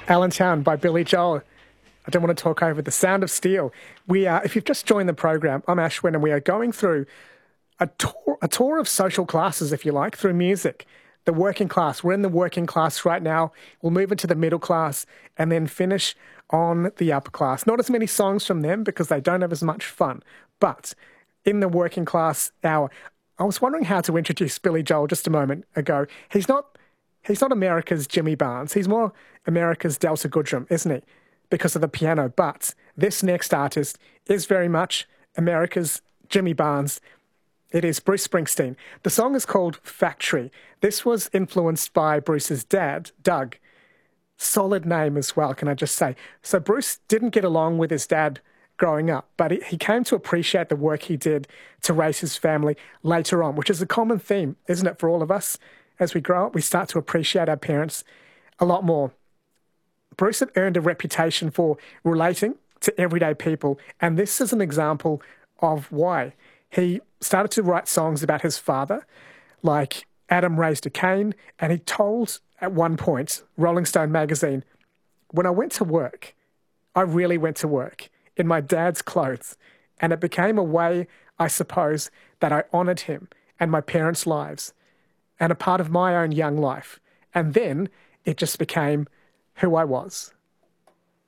Allentown by Billy Joel. I don't want to talk over The Sound of Steel. We are, if you've just joined the program, I'm Ashwin, and we are going through a tour of social classes, if you like, through music. The working class. We're in the working class right now. We'll move into the middle class and then finish on the upper class. Not as many songs from them because they don't have as much fun. But in the working class hour, I was wondering how to introduce Billy Joel just a moment ago. He's not America's Jimmy Barnes. He's more America's Delta Goodrem, isn't he? Because of the piano. But this next artist is very much America's Jimmy Barnes. It is Bruce Springsteen. The song is called Factory. This was influenced by Bruce's dad, Doug. Solid name as well, can I just say. So Bruce didn't get along with his dad growing up, but he came to appreciate the work he did to raise his family later on, which is a common theme, isn't it, for all of us? As we grow up, we start to appreciate our parents a lot more. Bruce had earned a reputation for relating to everyday people, and this is an example of why. He started to write songs about his father, like Adam Raised a Cain, and he told at one point, Rolling Stone magazine, when I went to work, I really went to work in my dad's clothes, and it became a way, I suppose, that I honoured him and my parents' lives and a part of my own young life. And then it just became who I was.